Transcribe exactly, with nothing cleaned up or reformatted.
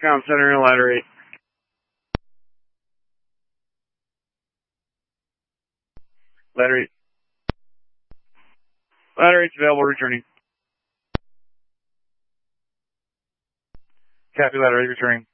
Comm Center, ladder eight. Ladder eight. Ladder eight's available, returning. Copy, ladder eight, returning.